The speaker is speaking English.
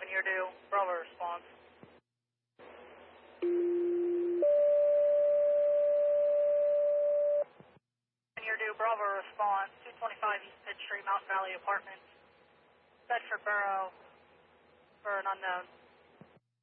Year due, Bravo response. Year due, Bravo response, 225 East Pitt Street, Mountain Valley Apartments, Bedford Borough, for an unknown.